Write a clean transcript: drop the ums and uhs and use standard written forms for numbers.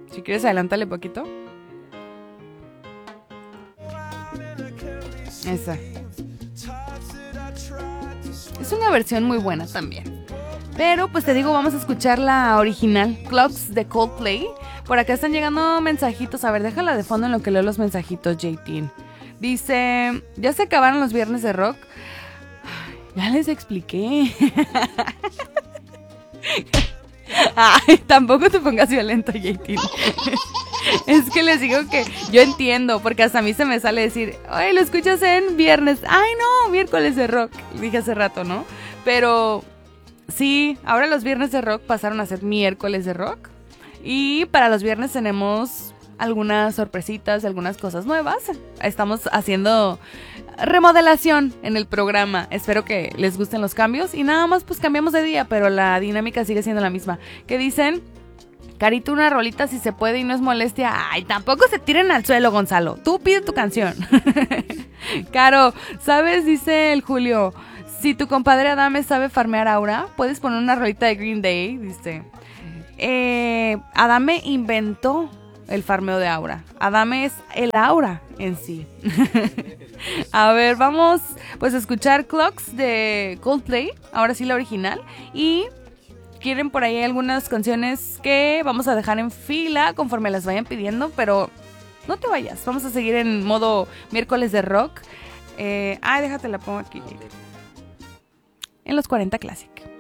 Si quieres, adelántale poquito. Esa. Es una versión muy buena también. Pero pues te digo, vamos a escuchar la original, Clocks de Coldplay. Por acá están llegando mensajitos. A ver, déjala de fondo en lo que leo los mensajitos, JT. Dice, ¿ya se acabaron los viernes de rock? Ya les expliqué. Ay, tampoco te pongas violento, JT. Es que les digo que yo entiendo, porque hasta a mí se me sale decir, ay, lo escuchas en viernes. Ay, no, miércoles de rock. Dije hace rato, ¿no? Pero sí, ahora los viernes de rock pasaron a ser miércoles de rock. Y para los viernes tenemos algunas sorpresitas, algunas cosas nuevas. Estamos haciendo remodelación en el programa. Espero que les gusten los cambios. Y nada más pues cambiamos de día, pero la dinámica sigue siendo la misma. ¿Qué dicen? Carito, una rolita si se puede y no es molestia. Ay, tampoco se tiren al suelo, Gonzalo. Tú pide tu canción. Caro, ¿sabes? Dice el Julio. Si tu compadre Adame sabe farmear aura, puedes poner una rolita de Green Day. Dice. Adame inventó el farmeo de aura. Adame es el aura en sí. A ver, vamos pues a escuchar Clocks de Coldplay. Ahora sí la original. Y quieren por ahí algunas canciones que vamos a dejar en fila conforme las vayan pidiendo, pero no te vayas, vamos a seguir en modo miércoles de rock. Déjate la pongo aquí en los 40 Classic.